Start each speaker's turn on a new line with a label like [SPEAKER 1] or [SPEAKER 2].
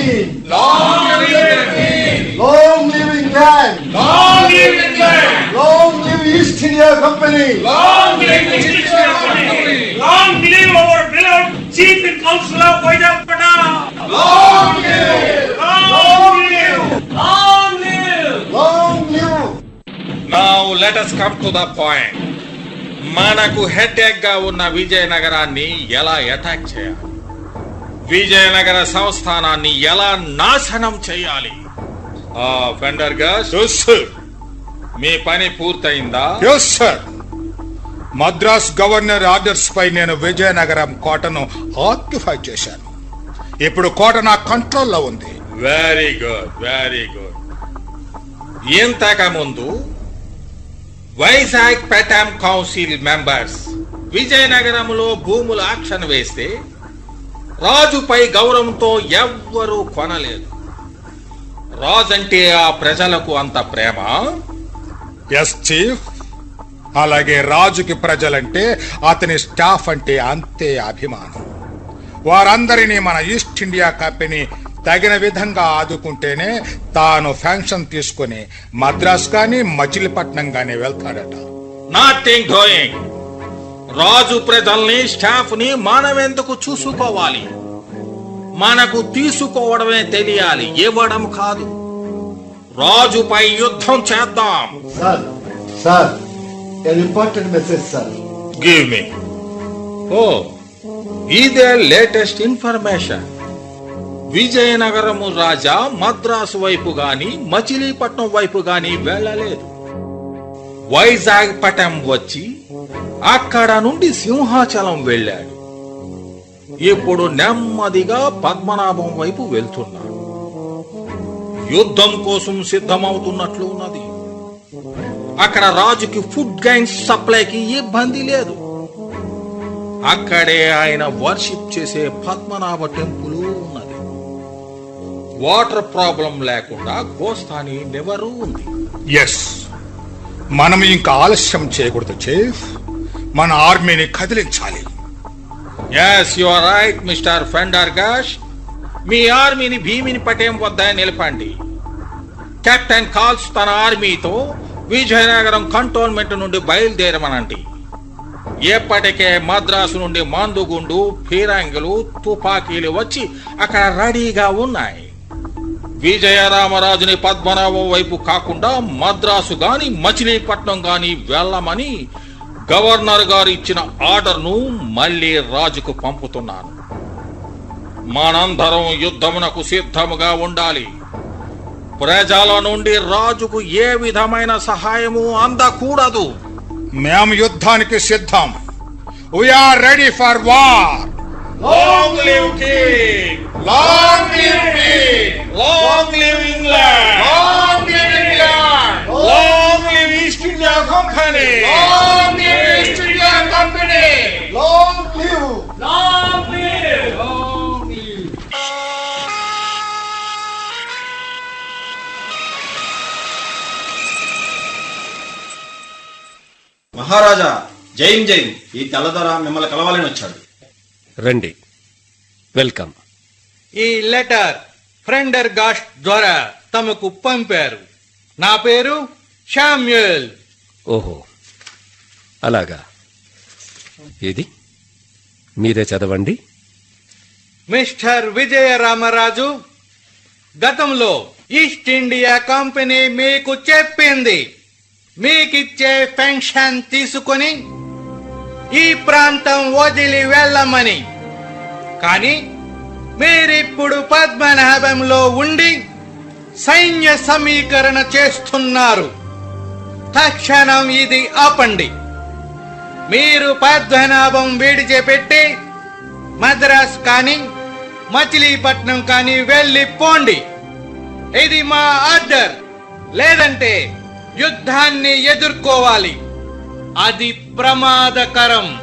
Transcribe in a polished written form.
[SPEAKER 1] Queen!
[SPEAKER 2] Long live the Queen!
[SPEAKER 1] Long live England!
[SPEAKER 2] Long live England!
[SPEAKER 1] Long live East India Company!
[SPEAKER 2] Long live the East India Company!
[SPEAKER 3] Long live our beloved Chief in Council of Vizagapada!
[SPEAKER 2] Long live!
[SPEAKER 3] Long live! Long live!
[SPEAKER 1] Long live!
[SPEAKER 4] Now let us come to the point. మనకు headache గా ఉన్న విజయనగరాన్ని ఎలా attack చేయాలి, విజయనగర సంస్థానాన్ని ఎలా నాశనం చేయాలి? Fender gosh, మీ పని పూర్తయిందా?
[SPEAKER 5] Yes sir. Madras governor orders పై నేను విజయనగరం కోటను ఆక్యుపై చేశాను. ఇప్పుడు కోట నా కంట్రోల్లో ఉంది.
[SPEAKER 4] Very good, very good. ఇంతకు ముందు వైజాగ్ పెటామ్ కౌన్సిల్ మెంబర్స్ విజయనగరంలో భూములు ఆక్షన్ వేస్తే రాజుపై గౌరవంతో ఎవ్వరూ కొనలేదు. రాజంటే ఆ ప్రజలకు అంత ప్రేమ.
[SPEAKER 5] Yes chief. అలాగే రాజుకి ప్రజలంటే అతని స్టాఫ్ అంటే అంతే అభిమానం. వారందరినీ మన ఈస్ట్ ఇండియా కంపెనీ తగిన విధంగా ఆదుకుంటేనే తాను ఫ్యాంక్షన్ తీసుకుని మద్రాస్ గాని మచిలీపట్నం గాని వెళ్తాడట.
[SPEAKER 4] Nothing doing. రాజు ప్రజల్ని స్టాఫ్ ని మనమెందుకు చూసుకోవాలి? మనకు తీసుకోవడమే తెలియాలి, ఇవ్వడం కాదు. రాజుపై యుద్ధం చేద్దాం.
[SPEAKER 1] Sir, an important message, sir.
[SPEAKER 4] Give me. ఓ, ఇదే లేటెస్ట్ ఇన్ఫర్మేషన్. విజయనగరము రాజా మద్రాసు వైపు గాని మచిలీపట్నం వైపు గాని వెళ్ళలేదు. వైజాగ్ పటం వచ్చి అక్కడ నుండి సింహాచలం వెళ్ళాడు. ఇప్పుడు నెమ్మదిగా పద్మనాభం వైపు వెళ్తున్నాడు. యుద్ధం కోసం సిద్ధమవుతున్నట్లు ఉన్నది. అక్కడ రాజుకి ఫుడ్ గైన్స్ సప్లైకి ఇబ్బంది లేదు. అక్కడే ఆయన వర్షిప్ చేసే పద్మనాభ టెంపుల్ ఉన్నది. వాటర్ ప్రాబ్లం లేకుండా గోస్తాని నెవరు ఉంది.
[SPEAKER 5] ఎస్, మనం ఇంకా ఆలస్యం చేయకూడదు చీఫ్. మన ఆర్మీని కదిలించాలి.
[SPEAKER 4] Yes, you are right mister fender gosh. మీ ఆర్మీని భీమిని పటేం వద్ద నిలపండి. కెప్టెన్ కాల్స్ తన ఆర్మీతో విజయనగరం కంటోన్మెంట్ నుండి బయలుదేరమనండి. ఎప్పటికే మద్రాసు నుండి మందుగుండు, ఫిరంగులు, తుపాకీలు వచ్చి అక్కడ రెడీగా ఉన్నాయి. విజయరామరాజుని పద్మనాభం వైపు కాకుండా మద్రాసు గాని మచిలీపట్నం గాని వెళ్ళమని గవర్నర్ గారు ఇచ్చిన ఆర్డర్ను మళ్లీ రాజుకు పంపుతున్నాను. మనందరం యుద్ధమునకు సిద్ధముగా ఉండాలి. ప్రజల నుండి రాజుకు ఏ విధమైన సహాయము అందకూడదు.
[SPEAKER 5] మేము యుద్ధానికి సిద్ధం. We are ready for war.
[SPEAKER 4] Long live king!
[SPEAKER 2] Long live Queen!
[SPEAKER 4] Long live England!
[SPEAKER 2] Long live England!
[SPEAKER 4] Long live east India company!
[SPEAKER 2] Long live East India Company!
[SPEAKER 1] Long live!
[SPEAKER 3] Long live! Long live!
[SPEAKER 6] మహారాజా, జైం జైం. ఈ తెల్లదొర మిమ్మల్ని కలవాలని వచ్చాడు.
[SPEAKER 7] రండి, welcome.
[SPEAKER 8] ఈ letter ఫ్రెండర్ gosh ద్వారా తమకు పంపారు. నా పేరు శామ్యూయల్.
[SPEAKER 7] ఓహో, అలాగా. ఇది మీరే చదవండి.
[SPEAKER 8] మిస్టర్ విజయరామరాజు, గతంలో ఈస్ట్ ఇండియా కంపెనీ మీకు చెప్పింది మీకిచ్చే పెన్షన్ తీసుకొని ఈ ప్రాంతం వదిలి వెళ్ళమని. కానీ మీరిప్పుడు పద్మనాభంలో ఉండి సైన్య సమీకరణ చేస్తున్నారు. తక్షణం ఇది ఆపండి. మీరు పద్మనాభం విడిచిపెట్టి మద్రాస్ కానీ మచిలీపట్నం కానీ వెళ్ళిపోండి. ఇది మా ఆర్డర్. లేదంటే యుద్ధాన్ని ఎదుర్కోవాలి. అది ప్రమాదకరం.